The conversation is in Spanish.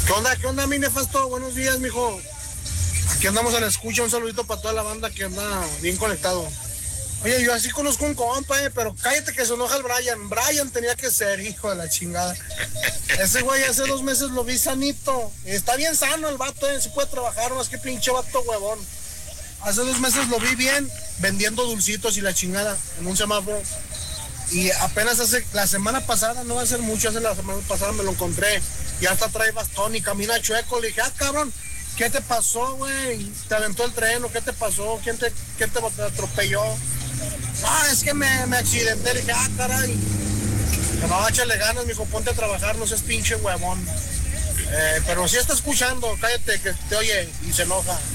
Qué onda, mi nefasto? Buenos días, mijo. Aquí andamos a la escucha, un saludito para toda la banda que anda bien conectado. Oye, yo así conozco un compa, pero cállate que se enoja el Brian. Brian tenía que ser, hijo de la chingada. Ese güey hace 2 meses lo vi sanito. Está bien sano el vato, sí puede trabajar, más que pinche vato huevón. Hace 2 meses lo vi bien vendiendo dulcitos y la chingada en un semáforo. Y apenas la semana pasada, no va a ser mucho, hace la semana pasada me lo encontré. Y hasta trae bastón y camina chueco. Le dije, cabrón, ¿qué te pasó, güey? ¿Te aventó el tren o qué te pasó? ¿Quién te atropelló? No, es que me accidenté. Le dije, caray. No, échale ganas, mijo, ponte a trabajar, no seas pinche huevón. Pero si está escuchando, cállate, que te oye y se enoja.